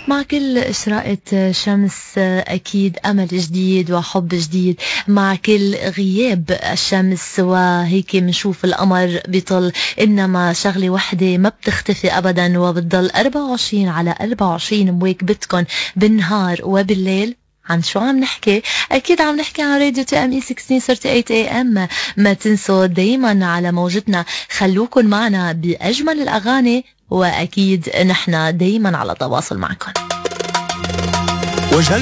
مع كل إشراقة شمس أكيد أمل جديد وحب جديد. مع كل غياب الشمس وهيك منشوف القمر بيطل، إنما شغلة وحدة ما بتختفي أبدا وبتضل 24 على 24 مواكبتكن بالنهار وبالليل. عن شو عم نحكي؟ أكيد عم نحكي عن راديو تي ام اي 1638 AM. ما تنسوا دايما على موجتنا، خلوكن معنا بأجمل الأغاني، وأكيد نحن دايما على تواصل معكم.